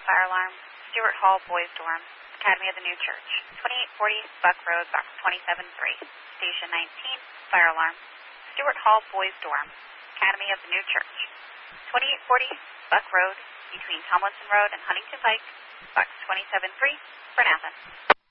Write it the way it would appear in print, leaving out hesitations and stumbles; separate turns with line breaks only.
fire alarm, Stewart Hall Boys Dorm, Academy of the New Church. 2840 Buck Road, box 273. Station 19, fire alarm, Stewart Hall Boys Dorm, Academy of the New Church. 2840 Buck Road, between Tomlinson Road and Huntington Pike, box 273, for Nathan.